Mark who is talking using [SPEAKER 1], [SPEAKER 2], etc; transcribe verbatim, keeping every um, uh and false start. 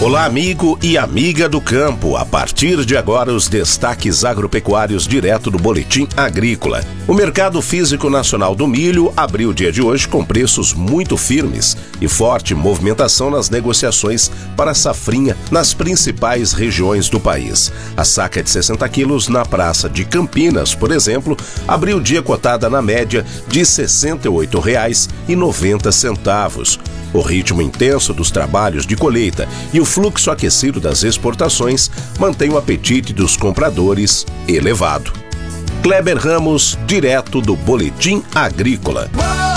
[SPEAKER 1] Olá, amigo e amiga do campo. A partir de agora, os destaques agropecuários direto do Boletim Agrícola. O mercado físico nacional do milho abriu o dia de hoje com preços muito firmes e forte movimentação nas negociações para a safrinha nas principais regiões do país. A saca de sessenta quilos na Praça de Campinas, por exemplo, abriu o dia cotada na média de sessenta e oito reais e noventa centavos. O ritmo intenso dos trabalhos de colheita e o fluxo aquecido das exportações mantém o apetite dos compradores elevado. Kleber Ramos, direto do Boletim Agrícola.